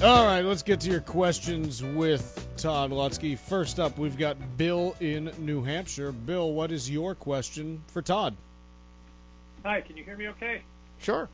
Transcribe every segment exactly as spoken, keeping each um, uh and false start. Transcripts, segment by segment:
All right, let's get to your questions with Todd Lutzke. First up, we've got Bill in New Hampshire. Bill, what is your question for Todd? Hi, can you hear me okay? Sure.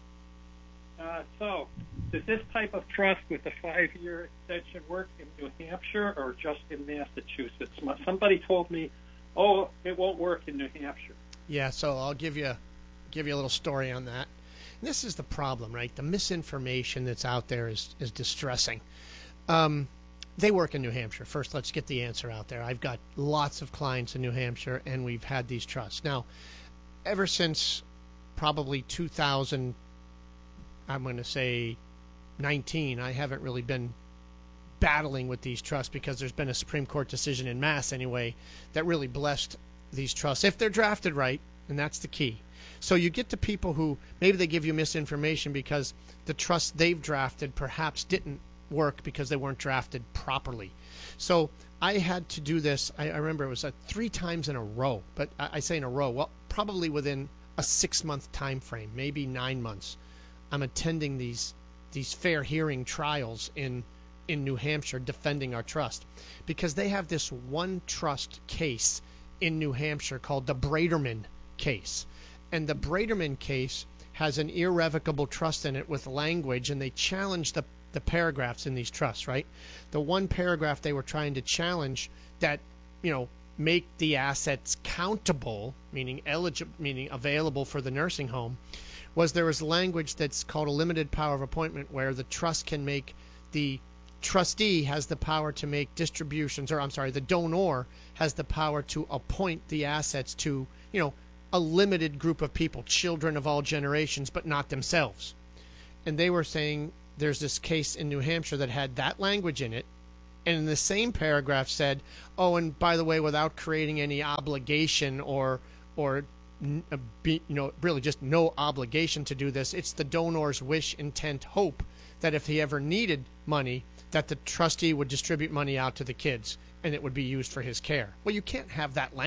Uh, so, does this type of trust with the five-year extension work in New Hampshire or just in Massachusetts? Somebody told me, oh, it won't work in New Hampshire. Yeah, so I'll give you give you a little story on that. And this is the problem, right? The misinformation that's out there is, is distressing. Um, they work in New Hampshire. First, let's get the answer out there. I've got lots of clients in New Hampshire, and we've had these trusts. Now, ever since probably two thousand, I'm going to say nineteen, I haven't really been battling with these trusts because there's been a Supreme Court decision in Mass anyway that really blessed these trusts, if they're drafted right, and that's the key. So you get to people who maybe they give you misinformation because the trust they've drafted perhaps didn't work because they weren't drafted properly. So I had to do this. I, I remember it was uh, three times in a row, but I, I say in a row, well, probably within a six-month time frame, maybe nine months. I'm attending these these fair hearing trials in in New Hampshire defending our trust because they have this one trust case in New Hampshire called the Braderman case. And the Braderman case has an irrevocable trust in it with language, and they challenge the, the paragraphs in these trusts, right? The one paragraph they were trying to challenge that, you know, make the assets countable, meaning eligible, meaning available for the nursing home, was there was language that's called a limited power of appointment where the trust can make the trustee has the power to make distributions, or I'm sorry, the donor has the power to appoint the assets to, you know, a limited group of people, children of all generations, but not themselves. And they were saying there's this case in New Hampshire that had that language in it, and in the same paragraph said, oh, and by the way, without creating any obligation or or be, you know, really just no obligation to do this, it's the donor's wish, intent, hope that if he ever needed money, that the trustee would distribute money out to the kids and it would be used for his care. Well, you can't have that language